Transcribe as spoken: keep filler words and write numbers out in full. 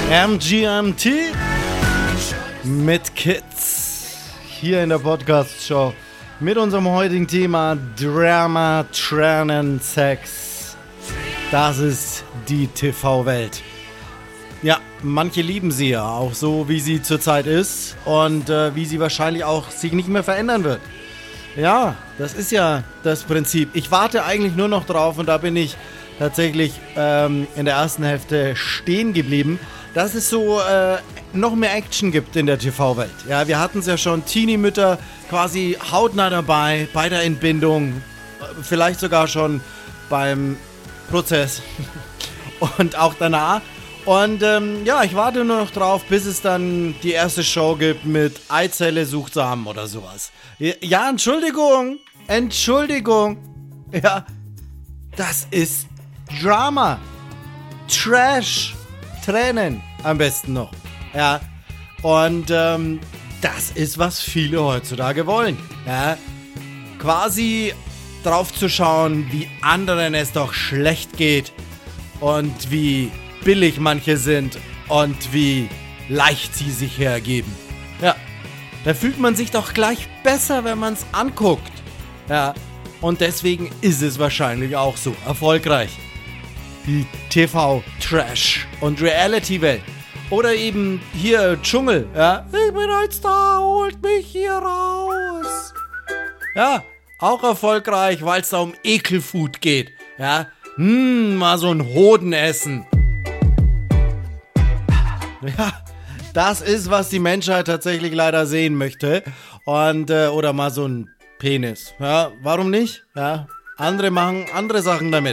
M G M T mit Kids hier in der Podcast-Show mit unserem heutigen Thema Drama, Tränen, Sex. Das ist die T V-Welt. Ja, manche lieben sie ja auch so, wie sie zurzeit ist und äh, wie sie wahrscheinlich auch sich nicht mehr verändern wird. Ja, das ist ja das Prinzip. Ich warte eigentlich nur noch drauf und da bin ich tatsächlich ähm, in der ersten Hälfte stehen geblieben, dass es so äh, noch mehr Action gibt in der T V-Welt. Ja, wir hatten es ja schon, Teenie-Mütter quasi hautnah dabei, bei der Entbindung, vielleicht sogar schon beim Prozess und auch danach. Und ähm, ja, ich warte nur noch drauf, bis es dann die erste Show gibt mit Eizelle sucht Samen oder sowas. Ja, Entschuldigung, Entschuldigung. Ja, das ist Drama, Trash, Tränen am besten noch. Ja, und ähm, das ist, was viele heutzutage wollen. Ja, quasi drauf zu schauen, wie anderen es doch schlecht geht und wie billig manche sind und wie leicht sie sich hergeben. Ja, da fühlt man sich doch gleich besser, wenn man es anguckt. Ja, und deswegen ist es wahrscheinlich auch so erfolgreich. Die T V-Trash- und Reality-Welt. Oder eben hier Dschungel. Ja, ich bin ein Star, holt mich hier raus. Ja, auch erfolgreich, weil es da um Ekelfood geht. Ja, hm, mal so ein Hoden essen. Ja, das ist, was die Menschheit tatsächlich leider sehen möchte. Und, äh, oder mal so ein Penis. Ja, warum nicht? Ja, andere machen andere Sachen damit.